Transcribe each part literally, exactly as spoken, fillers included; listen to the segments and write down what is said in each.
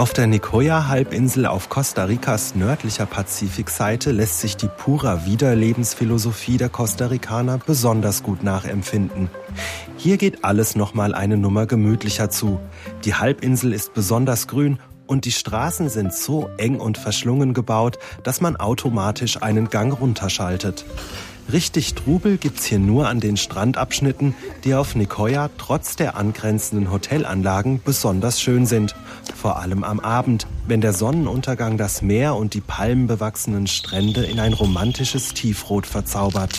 Auf der Nicoya-Halbinsel auf Costa Ricas nördlicher Pazifikseite lässt sich die Pura-Vida-Lebensphilosophie der Costa Ricaner besonders gut nachempfinden. Hier geht alles nochmal eine Nummer gemütlicher zu. Die Halbinsel ist besonders grün und die Straßen sind so eng und verschlungen gebaut, dass man automatisch einen Gang runterschaltet. Richtig Trubel gibt's hier nur an den Strandabschnitten, die auf Nicoya trotz der angrenzenden Hotelanlagen besonders schön sind. Vor allem am Abend, wenn der Sonnenuntergang das Meer und die palmenbewachsenen Strände in ein romantisches Tiefrot verzaubert.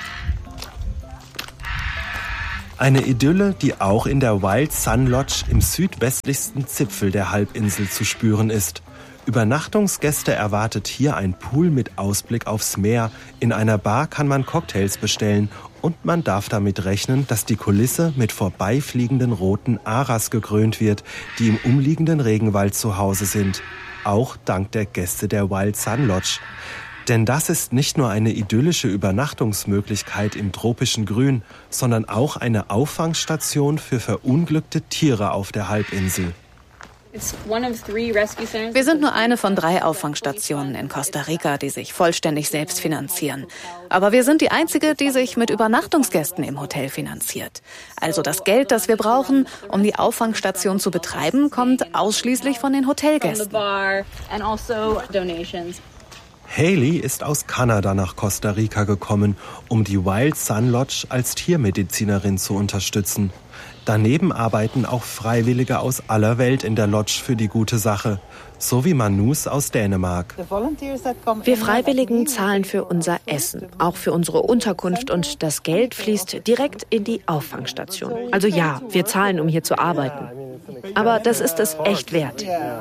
Eine Idylle, die auch in der Wild Sun Lodge im südwestlichsten Zipfel der Halbinsel zu spüren ist. Übernachtungsgäste erwartet hier ein Pool mit Ausblick aufs Meer. In einer Bar kann man Cocktails bestellen und man darf damit rechnen, dass die Kulisse mit vorbeifliegenden roten Aras gekrönt wird, die im umliegenden Regenwald zu Hause sind. Auch dank der Gäste der Wild Sun Lodge. Denn das ist nicht nur eine idyllische Übernachtungsmöglichkeit im tropischen Grün, sondern auch eine Auffangstation für verunglückte Tiere auf der Halbinsel. Wir sind nur eine von drei Auffangstationen in Costa Rica, die sich vollständig selbst finanzieren. Aber wir sind die einzige, die sich mit Übernachtungsgästen im Hotel finanziert. Also das Geld, das wir brauchen, um die Auffangstation zu betreiben, kommt ausschließlich von den Hotelgästen. Haley ist aus Kanada nach Costa Rica gekommen, um die Wild Sun Lodge als Tiermedizinerin zu unterstützen. Daneben arbeiten auch Freiwillige aus aller Welt in der Lodge für die gute Sache, so wie Manus aus Dänemark. Wir Freiwilligen zahlen für unser Essen, auch für unsere Unterkunft, und das Geld fließt direkt in die Auffangstation. Also ja, wir zahlen, um hier zu arbeiten. Aber das ist es echt wert.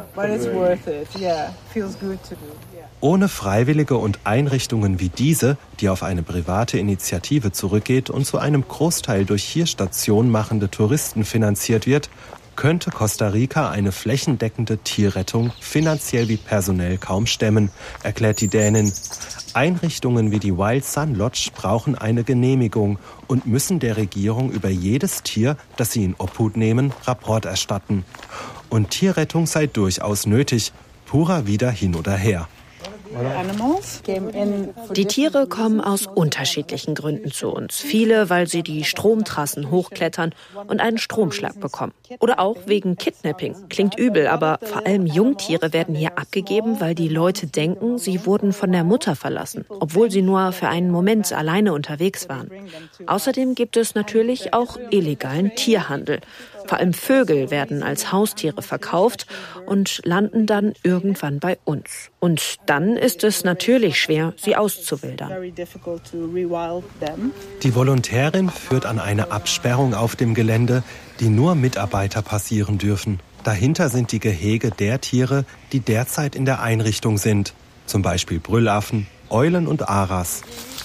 Ohne Freiwillige und Einrichtungen wie diese, die auf eine private Initiative zurückgeht und zu einem Großteil durch hier Station machende Touristen finanziert wird, könnte Costa Rica eine flächendeckende Tierrettung finanziell wie personell kaum stemmen, erklärt die Dänin. Einrichtungen wie die Wild Sun Lodge brauchen eine Genehmigung und müssen der Regierung über jedes Tier, das sie in Obhut nehmen, Rapport erstatten. Und Tierrettung sei durchaus nötig, Pura Vida hin oder her. Die Tiere kommen aus unterschiedlichen Gründen zu uns. Viele, weil sie die Stromtrassen hochklettern und einen Stromschlag bekommen. Oder auch wegen Kidnapping. Klingt übel, aber vor allem Jungtiere werden hier abgegeben, weil die Leute denken, sie wurden von der Mutter verlassen, obwohl sie nur für einen Moment alleine unterwegs waren. Außerdem gibt es natürlich auch illegalen Tierhandel. Vor allem Vögel werden als Haustiere verkauft und landen dann irgendwann bei uns. Und dann ist es natürlich schwer, sie auszuwildern. Die Volontärin führt an eine Absperrung auf dem Gelände, die nur Mitarbeiter passieren dürfen. Dahinter sind die Gehege der Tiere, die derzeit in der Einrichtung sind. Zum Beispiel Brüllaffen, Eulen und Aras.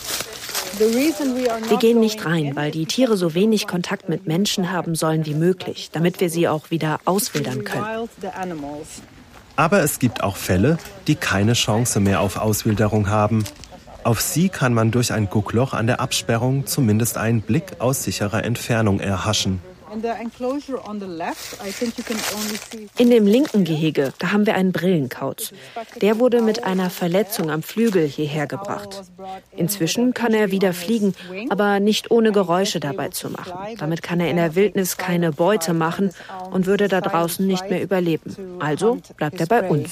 Wir gehen nicht rein, weil die Tiere so wenig Kontakt mit Menschen haben sollen wie möglich, damit wir sie auch wieder auswildern können. Aber es gibt auch Fälle, die keine Chance mehr auf Auswilderung haben. Auf sie kann man durch ein Guckloch an der Absperrung zumindest einen Blick aus sicherer Entfernung erhaschen. In dem linken Gehege, da haben wir einen Brillenkauz. Der wurde mit einer Verletzung am Flügel hierher gebracht. Inzwischen kann er wieder fliegen, aber nicht ohne Geräusche dabei zu machen. Damit kann er in der Wildnis keine Beute machen und würde da draußen nicht mehr überleben. Also bleibt er bei uns.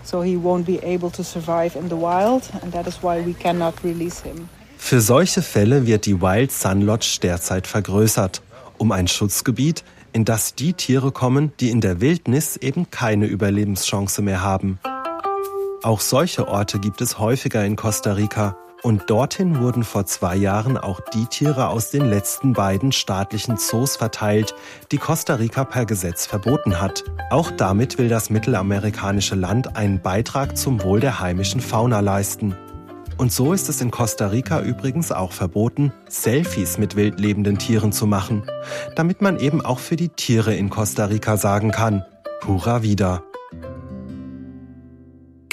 Für solche Fälle wird die Wild Sun Lodge derzeit vergrößert, um ein Schutzgebiet, in das die Tiere kommen, die in der Wildnis eben keine Überlebenschance mehr haben. Auch solche Orte gibt es häufiger in Costa Rica. Und dorthin wurden vor zwei Jahren auch die Tiere aus den letzten beiden staatlichen Zoos verteilt, die Costa Rica per Gesetz verboten hat. Auch damit will das mittelamerikanische Land einen Beitrag zum Wohl der heimischen Fauna leisten. Und so ist es in Costa Rica übrigens auch verboten, Selfies mit wild lebenden Tieren zu machen, damit man eben auch für die Tiere in Costa Rica sagen kann, Pura Vida.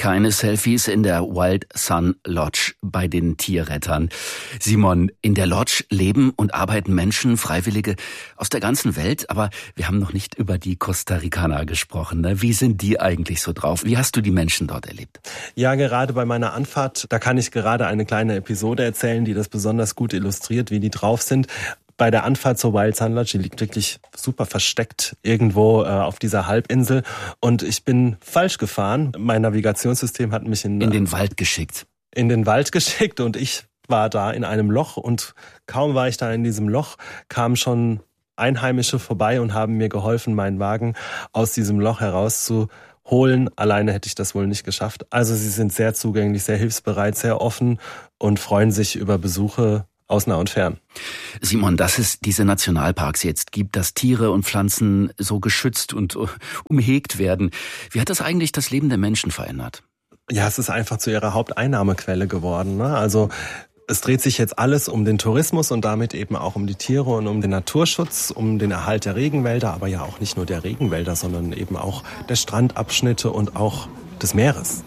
Keine Selfies in der Wild Sun Lodge bei den Tierrettern. Simon, in der Lodge leben und arbeiten Menschen, Freiwillige aus der ganzen Welt, aber wir haben noch nicht über die Costa Ricaner gesprochen. Ne? Wie sind die eigentlich so drauf? Wie hast du die Menschen dort erlebt? Ja, gerade bei meiner Anfahrt, da kann ich gerade eine kleine Episode erzählen, die das besonders gut illustriert, wie die drauf sind. Bei der Anfahrt zur Wild Sun Lodge, die liegt wirklich super versteckt irgendwo äh, auf dieser Halbinsel. Und ich bin falsch gefahren. Mein Navigationssystem hat mich in, in den Wald geschickt. In den Wald geschickt und ich war da in einem Loch. Und kaum war ich da in diesem Loch, kamen schon Einheimische vorbei und haben mir geholfen, meinen Wagen aus diesem Loch herauszuholen. Alleine hätte ich das wohl nicht geschafft. Also sie sind sehr zugänglich, sehr hilfsbereit, sehr offen und freuen sich über Besuche aus nah und fern. Simon, dass es diese Nationalparks jetzt gibt, dass Tiere und Pflanzen so geschützt und umhegt werden. Wie hat das eigentlich das Leben der Menschen verändert? Ja, es ist einfach zu ihrer Haupteinnahmequelle geworden, ne? Also es dreht sich jetzt alles um den Tourismus und damit eben auch um die Tiere und um den Naturschutz, um den Erhalt der Regenwälder, aber ja auch nicht nur der Regenwälder, sondern eben auch der Strandabschnitte und auch des Meeres.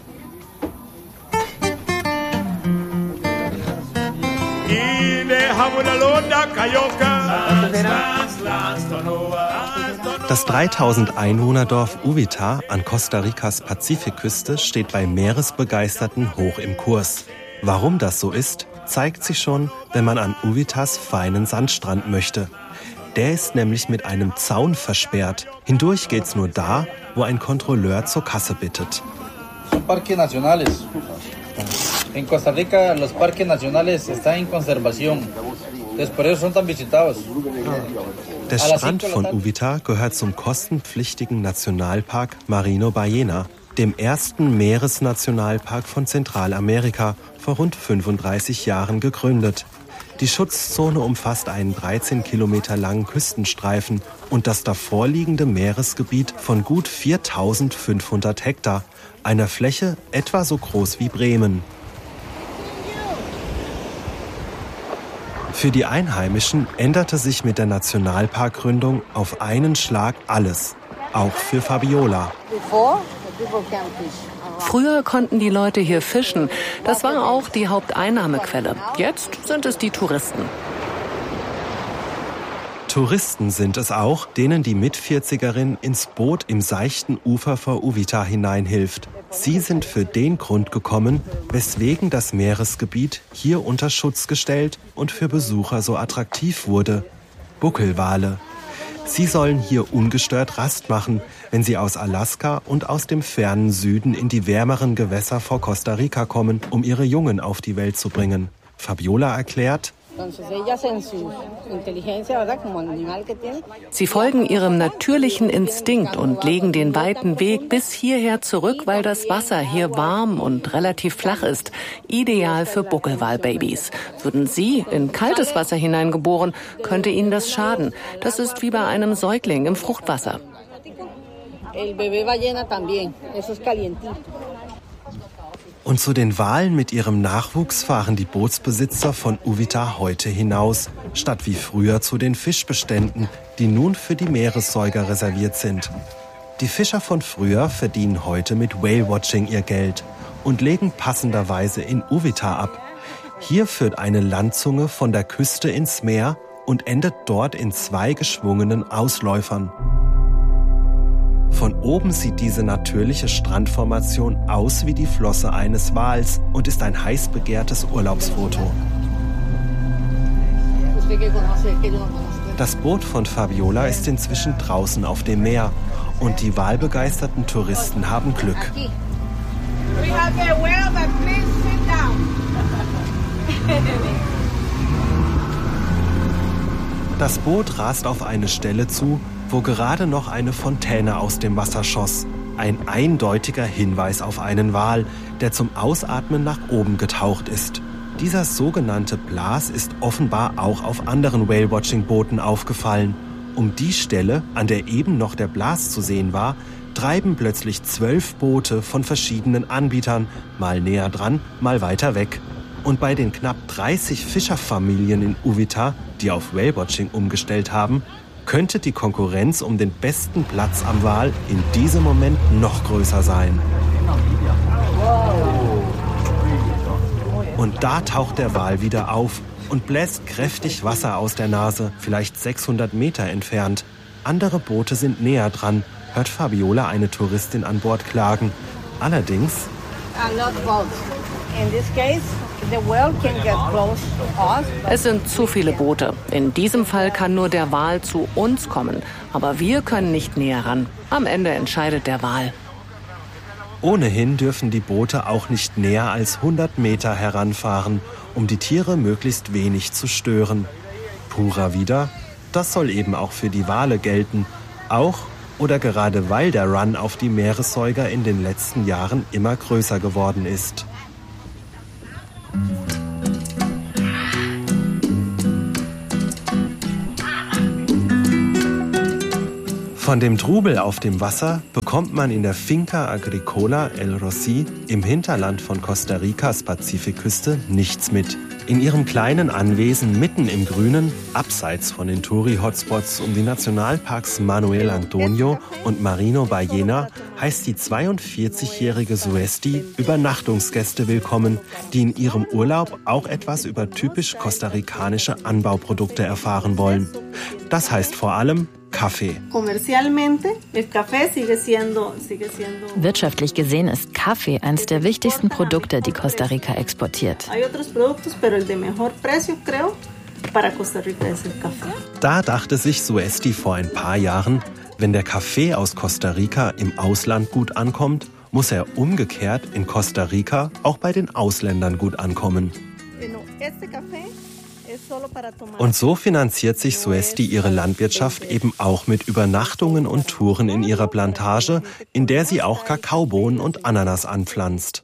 Das dreitausend Einwohnerdorf Uvita an Costa Ricas Pazifikküste steht bei Meeresbegeisterten hoch im Kurs. Warum das so ist, zeigt sich schon, wenn man an Uvitas feinen Sandstrand möchte. Der ist nämlich mit einem Zaun versperrt. Hindurch geht's nur da, wo ein Kontrolleur zur Kasse bittet. En Costa Rica, los parques nacionales están en conservación. Por eso son tan visitados. Der Strand von Uvita gehört zum kostenpflichtigen Nationalpark Marino Ballena, dem ersten Meeresnationalpark von Zentralamerika, vor rund fünfunddreißig Jahren gegründet. Die Schutzzone umfasst einen dreizehn Kilometer langen Küstenstreifen und das davorliegende Meeresgebiet von gut viertausendfünfhundert Hektar, einer Fläche etwa so groß wie Bremen. Für die Einheimischen änderte sich mit der Nationalparkgründung auf einen Schlag alles, auch für Fabiola. Früher konnten die Leute hier fischen. Das war auch die Haupteinnahmequelle. Jetzt sind es die Touristen. Touristen sind es auch, denen die Mitvierzigerin ins Boot im seichten Ufer vor Uvita hineinhilft. Sie sind für den Grund gekommen, weswegen das Meeresgebiet hier unter Schutz gestellt und für Besucher so attraktiv wurde. Buckelwale. Sie sollen hier ungestört Rast machen, wenn sie aus Alaska und aus dem fernen Süden in die wärmeren Gewässer vor Costa Rica kommen, um ihre Jungen auf die Welt zu bringen. Fabiola erklärt: Sie folgen ihrem natürlichen Instinkt und legen den weiten Weg bis hierher zurück, weil das Wasser hier warm und relativ flach ist. Ideal für Buckelwalbabys. Würden sie in kaltes Wasser hineingeboren, könnte ihnen das schaden. Das ist wie bei einem Säugling im Fruchtwasser. Und zu den Walen mit ihrem Nachwuchs fahren die Bootsbesitzer von Uvita heute hinaus, statt wie früher zu den Fischbeständen, die nun für die Meeressäuger reserviert sind. Die Fischer von früher verdienen heute mit Whale-Watching ihr Geld und legen passenderweise in Uvita ab. Hier führt eine Landzunge von der Küste ins Meer und endet dort in zwei geschwungenen Ausläufern. Von oben sieht diese natürliche Strandformation aus wie die Flosse eines Wals und ist ein heiß begehrtes Urlaubsfoto. Das Boot von Fabiola ist inzwischen draußen auf dem Meer und die walbegeisterten Touristen haben Glück. Das Boot rast auf eine Stelle zu, wo gerade noch eine Fontäne aus dem Wasser schoss. Ein eindeutiger Hinweis auf einen Wal, der zum Ausatmen nach oben getaucht ist. Dieser sogenannte Blas ist offenbar auch auf anderen Whale-Watching-Booten aufgefallen. Um die Stelle, an der eben noch der Blas zu sehen war, treiben plötzlich zwölf Boote von verschiedenen Anbietern, mal näher dran, mal weiter weg. Und bei den knapp dreißig Fischerfamilien in Uvita, die auf Whale-Watching umgestellt haben, könnte die Konkurrenz um den besten Platz am Wal in diesem Moment noch größer sein. Und da taucht der Wal wieder auf und bläst kräftig Wasser aus der Nase, vielleicht sechshundert Meter entfernt. Andere Boote sind näher dran, hört Fabiola eine Touristin an Bord klagen. Allerdings... Es sind zu viele Boote. In diesem Fall kann nur der Wal zu uns kommen. Aber wir können nicht näher ran. Am Ende entscheidet der Wal. Ohnehin dürfen die Boote auch nicht näher als hundert Meter heranfahren, um die Tiere möglichst wenig zu stören. Pura vida, das soll eben auch für die Wale gelten. Auch oder gerade weil der Run auf die Meeressäuger in den letzten Jahren immer größer geworden ist. Von dem Trubel auf dem Wasser bekommt man in der Finca Agricola El Rossi im Hinterland von Costa Ricas Pazifikküste nichts mit. In ihrem kleinen Anwesen mitten im Grünen, abseits von den Touri-Hotspots um die Nationalparks Manuel Antonio und Marino Ballena, heißt die zweiundvierzigjährige Suesti Übernachtungsgäste willkommen, die in ihrem Urlaub auch etwas über typisch kostarikanische Anbauprodukte erfahren wollen. Das heißt vor allem Kaffee. Wirtschaftlich gesehen ist Kaffee eines der wichtigsten Produkte, die Costa Rica exportiert. Da dachte sich Suesti vor ein paar Jahren, wenn der Kaffee aus Costa Rica im Ausland gut ankommt, muss er umgekehrt in Costa Rica auch bei den Ausländern gut ankommen. Und so finanziert sich Suesti ihre Landwirtschaft eben auch mit Übernachtungen und Touren in ihrer Plantage, in der sie auch Kakaobohnen und Ananas anpflanzt.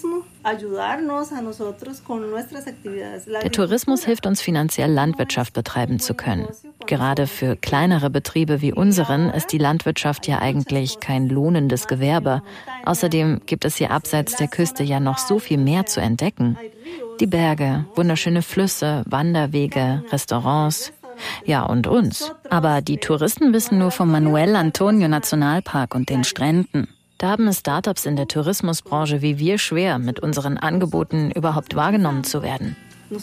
Der Tourismus hilft uns finanziell, Landwirtschaft betreiben zu können. Gerade für kleinere Betriebe wie unseren ist die Landwirtschaft ja eigentlich kein lohnendes Gewerbe. Außerdem gibt es hier abseits der Küste ja noch so viel mehr zu entdecken. Die Berge, wunderschöne Flüsse, Wanderwege, Restaurants, ja und uns. Aber die Touristen wissen nur vom Manuel Antonio Nationalpark und den Stränden. Da haben es Startups in der Tourismusbranche wie wir schwer, mit unseren Angeboten überhaupt wahrgenommen zu werden.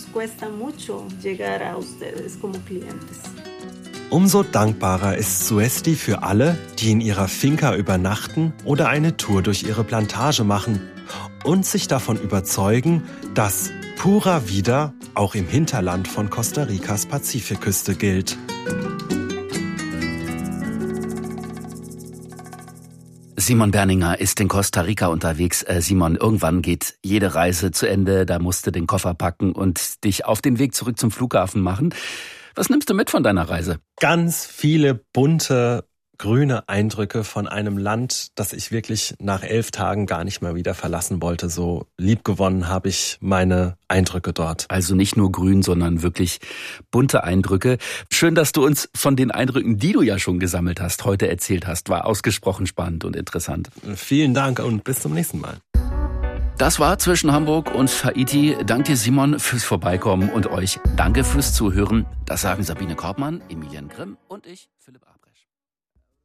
Umso dankbarer ist Suesti für alle, die in ihrer Finca übernachten oder eine Tour durch ihre Plantage machen und sich davon überzeugen, dass Pura vida auch im Hinterland von Costa Ricas Pazifikküste gilt. Simon Berninger ist in Costa Rica unterwegs. Äh, Simon, irgendwann geht jede Reise zu Ende. Da musst du den Koffer packen und dich auf den Weg zurück zum Flughafen machen. Was nimmst du mit von deiner Reise? Ganz viele bunte, grüne Eindrücke von einem Land, das ich wirklich nach elf Tagen gar nicht mehr wieder verlassen wollte. So liebgewonnen habe ich meine Eindrücke dort. Also nicht nur grün, sondern wirklich bunte Eindrücke. Schön, dass du uns von den Eindrücken, die du ja schon gesammelt hast, heute erzählt hast. War ausgesprochen spannend und interessant. Vielen Dank und bis zum nächsten Mal. Das war Zwischen Hamburg und Haiti. Danke dir, Simon, fürs Vorbeikommen und euch danke fürs Zuhören. Das sagen Sabine Korbmann, Emilian Grimm und ich, Philipp Abre.